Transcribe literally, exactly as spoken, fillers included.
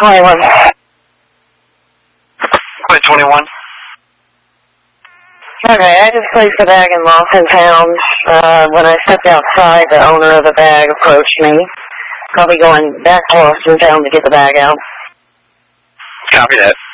twenty-one. Quit twenty-one. Okay, I just placed the bag in Lost and Found. Uh, when I stepped outside, the owner of the bag approached me. I'll be going back to Lost and Found to get the bag out. Copy that.